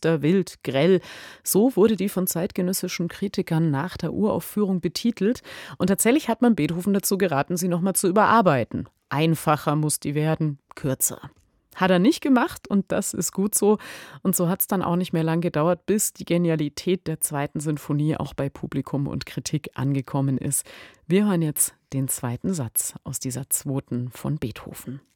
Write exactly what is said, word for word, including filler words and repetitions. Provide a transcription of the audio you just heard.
düster, wild, grell. So wurde die von zeitgenössischen Kritikern nach der Uraufführung betitelt. Und tatsächlich hat man Beethoven dazu geraten, sie nochmal zu überarbeiten. Einfacher muss die werden, kürzer. Hat er nicht gemacht und das ist gut so. Und so hat es dann auch nicht mehr lang gedauert, bis die Genialität der zweiten Sinfonie auch bei Publikum und Kritik angekommen ist. Wir hören jetzt den zweiten Satz aus dieser zweiten von Beethoven.